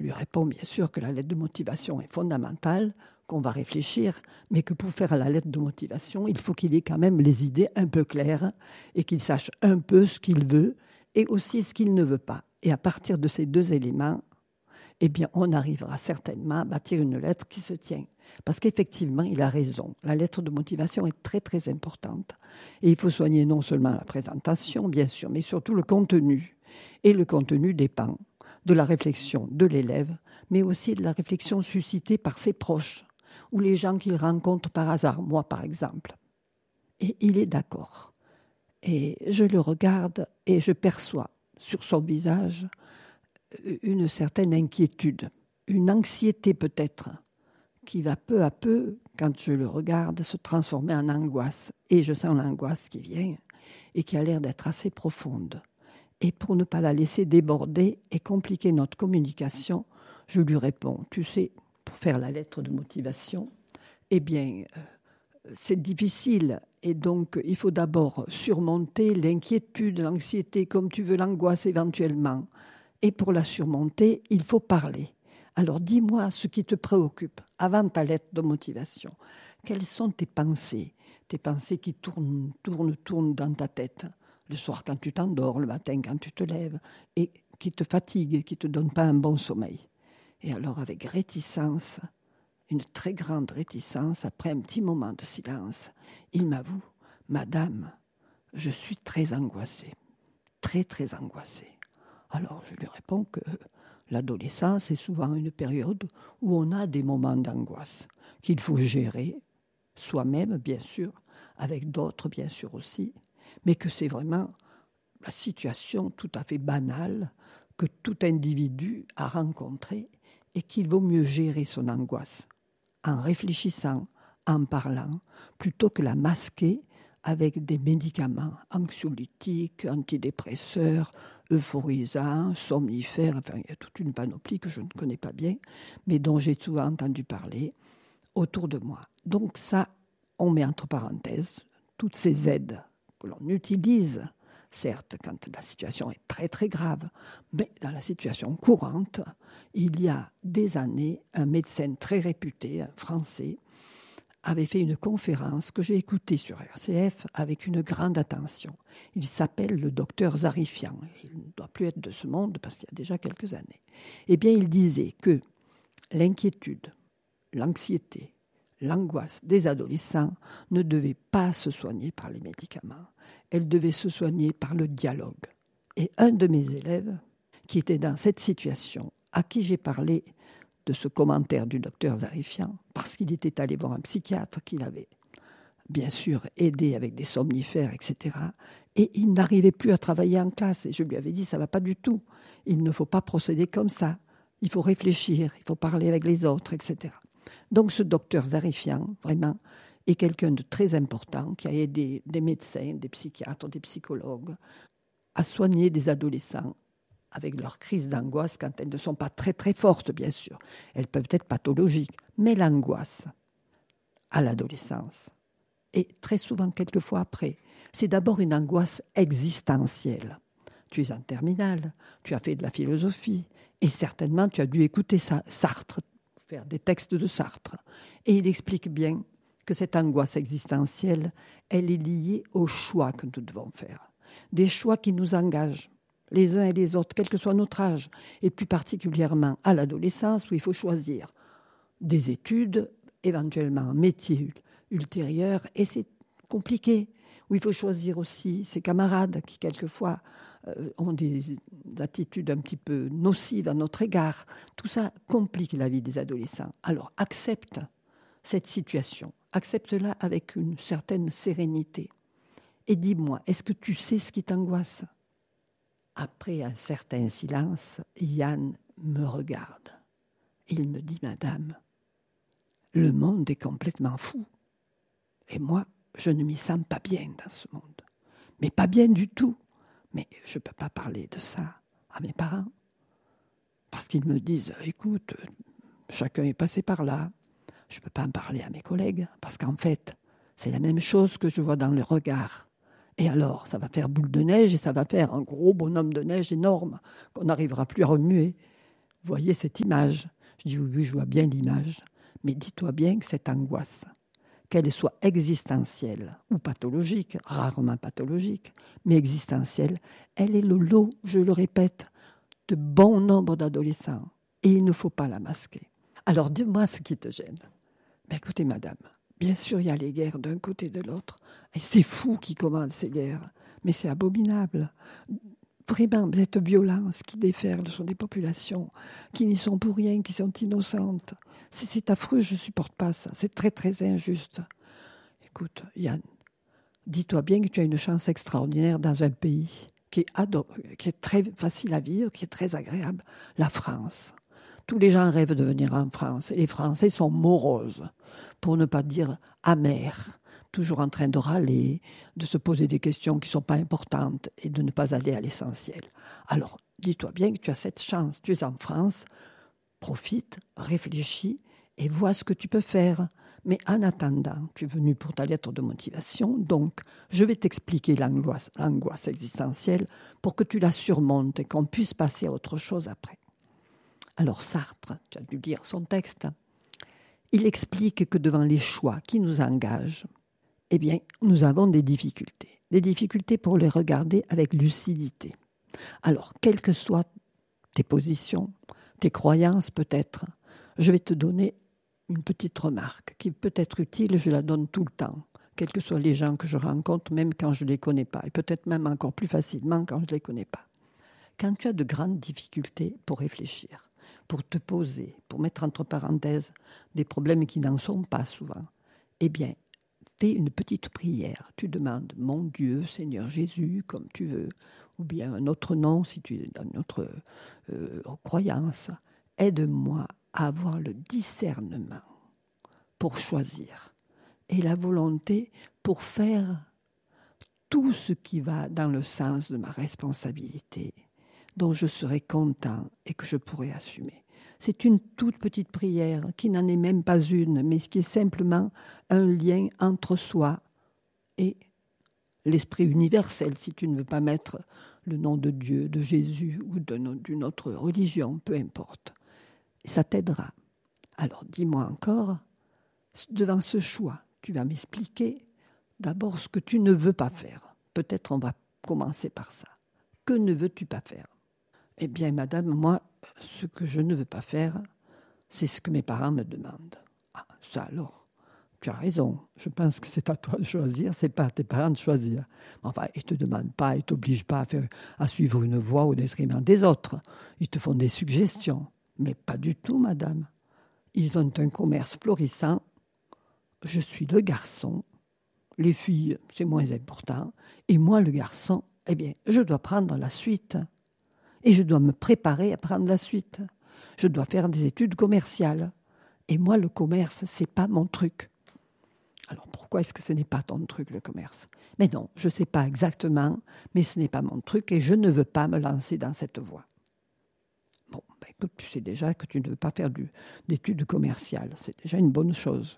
lui réponds bien sûr que la lettre de motivation est fondamentale, qu'on va réfléchir, mais que pour faire la lettre de motivation, il faut qu'il ait quand même les idées un peu claires et qu'il sache un peu ce qu'il veut et aussi ce qu'il ne veut pas. Et à partir de ces deux éléments, eh bien, on arrivera certainement à bâtir une lettre qui se tient. Parce qu'effectivement, il a raison. La lettre de motivation est très, très importante. Et il faut soigner non seulement la présentation, bien sûr, mais surtout le contenu. Et le contenu dépend de la réflexion de l'élève, mais aussi de la réflexion suscitée par ses proches ou les gens qu'il rencontre par hasard, moi par exemple. Et il est d'accord. Et je le regarde et je perçois sur son visage une certaine inquiétude, une anxiété peut-être, qui va peu à peu, quand je le regarde, se transformer en angoisse. Et je sens l'angoisse qui vient et qui a l'air d'être assez profonde. Et pour ne pas la laisser déborder et compliquer notre communication, je lui réponds, tu sais, pour faire la lettre de motivation, eh bien, c'est difficile. Et donc, il faut d'abord surmonter l'inquiétude, l'anxiété, comme tu veux, l'angoisse éventuellement. Et pour la surmonter, il faut parler. Alors, dis-moi ce qui te préoccupe avant ta lettre de motivation. Quelles sont tes pensées qui tournent dans ta tête, le soir quand tu t'endors, le matin quand tu te lèves, et qui te fatiguent, qui ne te donnent pas un bon sommeil. Et alors, avec réticence, une très grande réticence, après un petit moment de silence, il m'avoue, « Madame, je suis très angoissée, très, très angoissée. » Alors, je lui réponds que l'adolescence est souvent une période où on a des moments d'angoisse qu'il faut gérer, soi-même, bien sûr, avec d'autres, bien sûr aussi, mais que c'est vraiment la situation tout à fait banale que tout individu a rencontrée et qu'il vaut mieux gérer son angoisse en réfléchissant, en parlant, plutôt que la masquer avec des médicaments anxiolytiques, antidépresseurs, euphorisants, somnifères, enfin il y a toute une panoplie que je ne connais pas bien, mais dont j'ai souvent entendu parler autour de moi. Donc ça, on met entre parenthèses toutes ces aides que l'on utilise, certes quand la situation est très très grave, mais dans la situation courante, il y a des années, un médecin très réputé, un Français, avait fait une conférence que j'ai écoutée sur RCF avec une grande attention. Il s'appelle le docteur Zarifian. Il ne doit plus être de ce monde parce qu'il y a déjà quelques années. Eh bien, il disait que l'inquiétude, l'anxiété, l'angoisse des adolescents ne devaient pas se soigner par les médicaments. Elles devaient se soigner par le dialogue. Et un de mes élèves, qui était dans cette situation, à qui j'ai parlé de ce commentaire du docteur Zarifian, parce qu'il était allé voir un psychiatre qui l'avait bien sûr aidé avec des somnifères, etc. Et il n'arrivait plus à travailler en classe. Et je lui avais dit, ça ne va pas du tout. Il ne faut pas procéder comme ça. Il faut réfléchir, il faut parler avec les autres, etc. Donc ce docteur Zarifian, vraiment, est quelqu'un de très important qui a aidé des médecins, des psychiatres, des psychologues à soigner des adolescents avec leurs crises d'angoisse quand elles ne sont pas très très fortes, bien sûr. Elles peuvent être pathologiques, mais l'angoisse à l'adolescence, et très souvent, quelquefois après, c'est d'abord une angoisse existentielle. Tu es en terminale, tu as fait de la philosophie, et certainement tu as dû écouter Sartre, faire des textes de Sartre. Et il explique bien que cette angoisse existentielle, elle est liée aux choix que nous devons faire. Des choix qui nous engagent, les uns et les autres, quel que soit notre âge, et plus particulièrement à l'adolescence où il faut choisir des études, éventuellement un métier ultérieur, et c'est compliqué, où il faut choisir aussi ses camarades qui quelquefois ont des attitudes un petit peu nocives à notre égard. Tout ça complique la vie des adolescents. Alors accepte cette situation, accepte-la avec une certaine sérénité. Et dis-moi, est-ce que tu sais ce qui t'angoisse ? Après un certain silence, Yann me regarde. Il me dit, Madame, le monde est complètement fou. Et moi, je ne m'y sens pas bien dans ce monde. Mais pas bien du tout. Mais je ne peux pas parler de ça à mes parents. Parce qu'ils me disent, écoute, chacun est passé par là. Je ne peux pas en parler à mes collègues. Parce qu'en fait, c'est la même chose que je vois dans le regard. Et alors, ça va faire boule de neige et ça va faire un gros bonhomme de neige énorme qu'on n'arrivera plus à remuer. voyez cette image? Je dis, oui, je vois bien l'image. Mais dis-toi bien que cette angoisse, qu'elle soit existentielle ou pathologique, rarement pathologique, mais existentielle, elle est le lot, je le répète, de bon nombre d'adolescents. Et il ne faut pas la masquer. Alors, dis-moi ce qui te gêne. Ben, écoutez, madame, bien sûr, il y a les guerres d'un côté et de l'autre. Et c'est fou qui commande ces guerres. Mais c'est abominable. Vraiment, cette violence qui déferle sur des populations qui n'y sont pour rien, qui sont innocentes. C'est affreux, je ne supporte pas ça. C'est très, très injuste. Écoute, Yann, dis-toi bien que tu as une chance extraordinaire dans un pays qui est très facile à vivre, qui est très agréable, la France. Tous les gens rêvent de venir en France et les Français sont moroses, pour ne pas dire amers, toujours en train de râler, de se poser des questions qui ne sont pas importantes et de ne pas aller à l'essentiel. Alors, dis-toi bien que tu as cette chance, tu es en France, profite, réfléchis et vois ce que tu peux faire. Mais en attendant, tu es venu pour ta lettre de motivation, donc je vais t'expliquer l'angoisse existentielle pour que tu la surmontes et qu'on puisse passer à autre chose après. Alors Sartre, tu as dû lire son texte, il explique que devant les choix qui nous engagent, eh bien, nous avons des difficultés pour les regarder avec lucidité. Alors, quelles que soient tes positions, tes croyances peut-être, je vais te donner une petite remarque qui peut être utile, je la donne tout le temps, quels que soient les gens que je rencontre, même quand je ne les connais pas, et peut-être même encore plus facilement quand je ne les connais pas. Quand tu as de grandes difficultés pour réfléchir, pour te poser, pour mettre entre parenthèses des problèmes qui n'en sont pas souvent, eh bien, fais une petite prière. Tu demandes « Mon Dieu, Seigneur Jésus », comme tu veux, ou bien un autre nom si tu es dans une autre croyance. Aide-moi à avoir le discernement pour choisir et la volonté pour faire tout ce qui va dans le sens de ma responsabilité, dont je serai content et que je pourrai assumer. C'est une toute petite prière qui n'en est même pas une, mais qui est simplement un lien entre soi et l'esprit universel, si tu ne veux pas mettre le nom de Dieu, de Jésus ou d'une autre religion, peu importe. Ça t'aidera. Alors dis-moi encore, devant ce choix, tu vas m'expliquer d'abord ce que tu ne veux pas faire. Peut-être on va commencer par ça. Que ne veux-tu pas faire ? Eh bien, madame, moi, ce que je ne veux pas faire, c'est ce que mes parents me demandent. Ah, ça alors, tu as raison. Je pense que c'est à toi de choisir, c'est pas à tes parents de choisir. Enfin, ils ne te demandent pas, ils ne t'obligent pas à suivre une voie au détriment des autres. Ils te font des suggestions. Mais pas du tout, madame. Ils ont un commerce florissant. Je suis le garçon. Les filles, c'est moins important. Et moi, le garçon, eh bien, je dois prendre la suite. Et je dois me préparer à prendre la suite. Je dois faire des études commerciales. Et moi, le commerce, c'est pas mon truc. Alors, pourquoi est-ce que ce n'est pas ton truc, le commerce ? Mais non, je ne sais pas exactement, mais ce n'est pas mon truc et je ne veux pas me lancer dans cette voie. Bon, ben écoute, tu sais déjà que tu ne veux pas faire d'études commerciales. C'est déjà une bonne chose.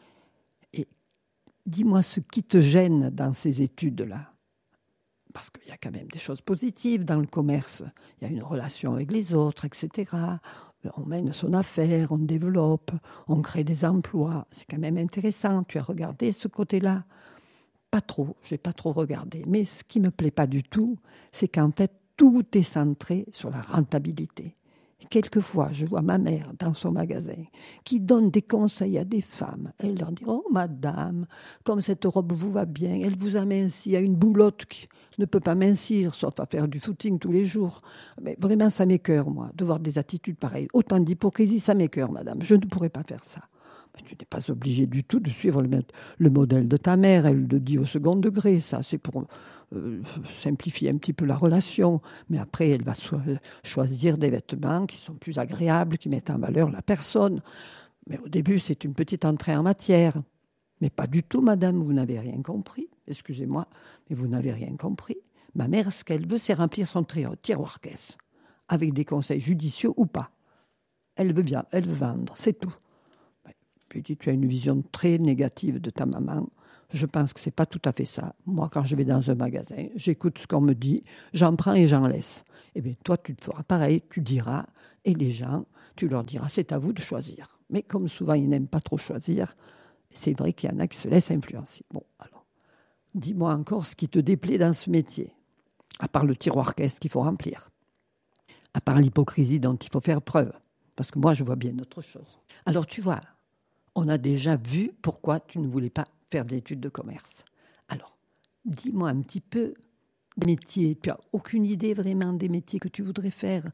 Et dis-moi ce qui te gêne dans ces études-là. Parce qu'il y a quand même des choses positives dans le commerce. Il y a une relation avec les autres, etc. On mène son affaire, on développe, on crée des emplois. C'est quand même intéressant. Tu as regardé ce côté-là ? Pas trop, je n'ai pas trop regardé. Mais ce qui ne me plaît pas du tout, c'est qu'en fait, tout est centré sur la rentabilité. Quelquefois, je vois ma mère dans son magasin qui donne des conseils à des femmes. Elle leur dit « Oh, madame, comme cette robe vous va bien, elle vous amincit à une boulotte qui ne peut pas mincir, sauf à faire du footing tous les jours. » Mais vraiment, ça m'écoeure, moi, de voir des attitudes pareilles. Autant d'hypocrisie, ça m'écoeure, madame. Je ne pourrais pas faire ça. Mais tu n'es pas obligée du tout de suivre le modèle de ta mère. Elle le dit au second degré. Ça, c'est pour simplifier un petit peu la relation. Mais après, elle va choisir des vêtements qui sont plus agréables, qui mettent en valeur la personne. Mais au début, c'est une petite entrée en matière. Mais pas du tout, madame, vous n'avez rien compris. Excusez-moi, mais vous n'avez rien compris. Ma mère, ce qu'elle veut, c'est remplir son tiroir-caisse, avec des conseils judicieux ou pas. Elle veut vendre, c'est tout. Je lui dis, tu as une vision très négative de ta maman. Je pense que ce n'est pas tout à fait ça. Moi, quand je vais dans un magasin, j'écoute ce qu'on me dit, j'en prends et j'en laisse. Eh bien, toi, tu te feras pareil, tu diras, et les gens, tu leur diras, c'est à vous de choisir. Mais comme souvent, ils n'aiment pas trop choisir, c'est vrai qu'il y en a qui se laissent influencer. Bon, alors, dis-moi encore ce qui te déplaît dans ce métier, à part le tiroir caisse qu'il faut remplir, à part l'hypocrisie dont il faut faire preuve, parce que moi, je vois bien autre chose. Alors, tu vois, on a déjà vu pourquoi tu ne voulais pas faire des études de commerce. Alors, dis-moi un petit peu des métiers. Tu n'as aucune idée vraiment des métiers que tu voudrais faire.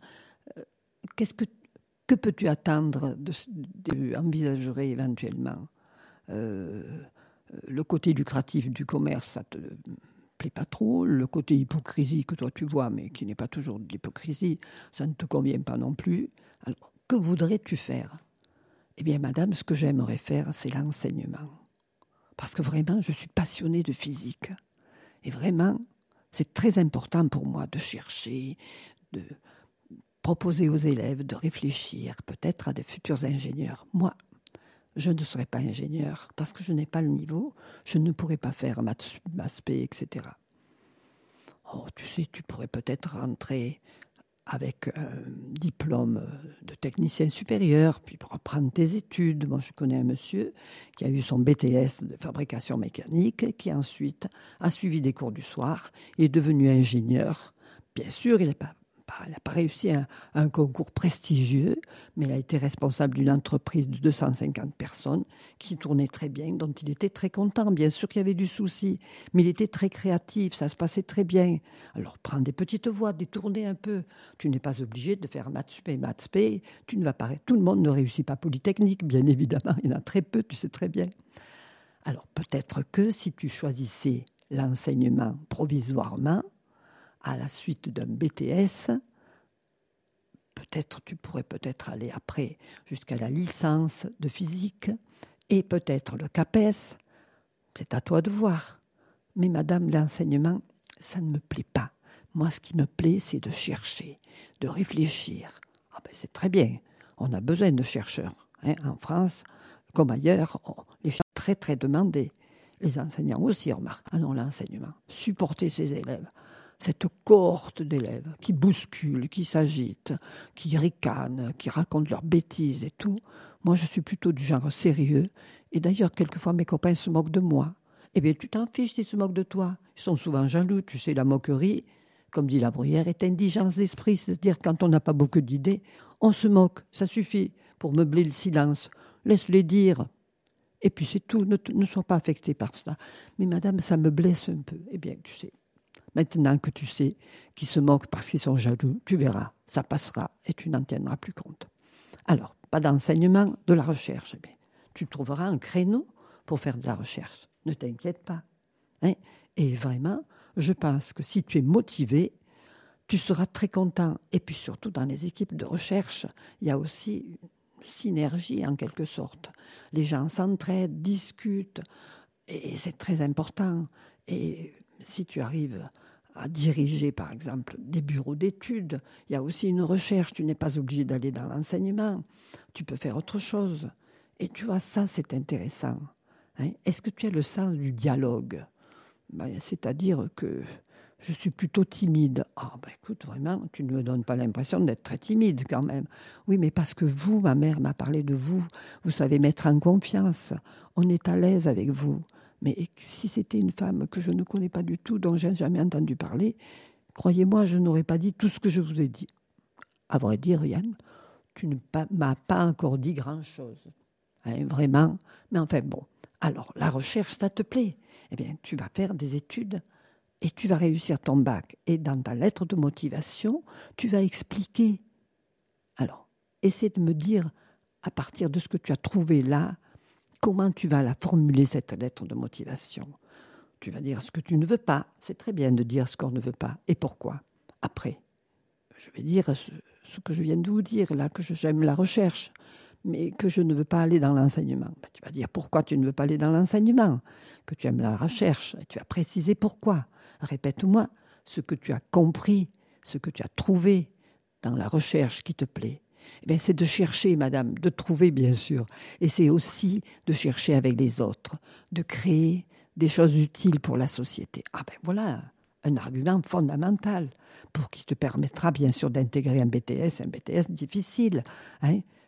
Que peux-tu attendre envisagerais éventuellement le côté lucratif du commerce, ça te plaît pas trop. Le côté hypocrisie que toi tu vois, mais qui n'est pas toujours de l'hypocrisie, ça ne te convient pas non plus. Alors, que voudrais-tu faire ? Eh bien, madame, ce que j'aimerais faire, c'est l'enseignement. Parce que vraiment, je suis passionnée de physique. Et vraiment, c'est très important pour moi de chercher, de proposer aux élèves, de réfléchir peut-être à des futurs ingénieurs. Moi, je ne serai pas ingénieur parce que je n'ai pas le niveau. Je ne pourrai pas faire maths P, etc. Oh, tu sais, tu pourrais peut-être rentrer avec un diplôme de technicien supérieur, puis reprendre tes études. Moi, je connais un monsieur qui a eu son BTS de fabrication mécanique, qui ensuite a suivi des cours du soir, et est devenu ingénieur. Bien sûr, il n'a pas réussi un concours prestigieux, mais il a été responsable d'une entreprise de 250 personnes qui tournait très bien, dont il était très content. Bien sûr qu'il y avait du souci, mais il était très créatif, ça se passait très bien. Alors, prends des petites voies, détourner un peu. Tu n'es pas obligé de faire maths P. Tu ne vas pas. Tout le monde ne réussit pas Polytechnique, bien évidemment. Il y en a très peu, tu sais très bien. Alors, peut-être que si tu choisissais l'enseignement provisoirement, à la suite d'un BTS, tu pourrais peut-être aller après jusqu'à la licence de physique et peut-être le CAPES. C'est à toi de voir. Mais madame, l'enseignement, ça ne me plaît pas. Moi, ce qui me plaît, c'est de chercher, de réfléchir. Ah ben, c'est très bien. On a besoin de chercheurs. En France, comme ailleurs, les chercheurs sont très, très demandés. Les enseignants aussi, remarquent. Ah non, l'enseignement. Supporter ses élèves. Cette cohorte d'élèves qui bousculent, qui s'agitent, qui ricanent, qui racontent leurs bêtises et tout. Moi, je suis plutôt du genre sérieux. Et d'ailleurs, quelquefois, mes copains se moquent de moi. Eh bien, tu t'en fiches s'ils se moquent de toi. Ils sont souvent jaloux. Tu sais, la moquerie, comme dit la Bruyère, est indigence d'esprit. C'est-à-dire, quand on n'a pas beaucoup d'idées, on se moque. Ça suffit pour meubler le silence. Laisse-les dire. Et puis, c'est tout. Ne sois pas affecté par cela. Mais madame, ça me blesse un peu. Eh bien, tu sais. Maintenant que tu sais qu'ils se moquent parce qu'ils sont jaloux, tu verras, ça passera et tu n'en tiendras plus compte. Alors, pas d'enseignement, de la recherche. Eh bien, tu trouveras un créneau pour faire de la recherche. Ne t'inquiète pas. Et vraiment, je pense que si tu es motivé, tu seras très content. Et puis surtout, dans les équipes de recherche, il y a aussi une synergie en quelque sorte. Les gens s'entraident, discutent, et c'est très important. Et si tu arrives à diriger, par exemple, des bureaux d'études, il y a aussi une recherche. Tu n'es pas obligé d'aller dans l'enseignement. Tu peux faire autre chose. Et tu vois, ça, c'est intéressant. Est-ce que tu as le sens du dialogue ? C'est-à-dire que je suis plutôt timide. Écoute, vraiment, tu ne me donnes pas l'impression d'être très timide quand même. Oui, mais parce que vous, ma mère m'a parlé de vous. Vous savez mettre en confiance. On est à l'aise avec vous. Mais si c'était une femme que je ne connais pas du tout, dont je n'ai jamais entendu parler, croyez-moi, je n'aurais pas dit tout ce que je vous ai dit. À vrai dire, Yann, tu ne m'as pas encore dit grand-chose. Vraiment. Mais enfin, bon. Alors, la recherche, ça te plaît. Eh bien, tu vas faire des études et tu vas réussir ton bac. Et dans ta lettre de motivation, tu vas expliquer. Alors, essaie de me dire, à partir de ce que tu as trouvé là, comment tu vas la formuler, cette lettre de motivation ? Tu vas dire ce que tu ne veux pas. C'est très bien de dire ce qu'on ne veut pas. Et pourquoi ? Après, je vais dire ce que je viens de vous dire, là, que j'aime la recherche, mais que je ne veux pas aller dans l'enseignement. Tu vas dire pourquoi tu ne veux pas aller dans l'enseignement, que tu aimes la recherche. Et tu vas préciser pourquoi. Répète-moi ce que tu as compris, ce que tu as trouvé dans la recherche qui te plaît. Eh bien, c'est de chercher, madame, de trouver, bien sûr. Et c'est aussi de chercher avec les autres, de créer des choses utiles pour la société. Ah ben voilà, un argument fondamental qui te permettra bien sûr d'intégrer un BTS difficile. Hein.